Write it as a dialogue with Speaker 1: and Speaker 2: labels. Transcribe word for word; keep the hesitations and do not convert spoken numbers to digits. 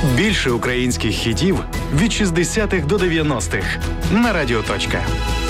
Speaker 1: Більше українських хітів від шістдесятих до дев'яностих на Радіо Точка.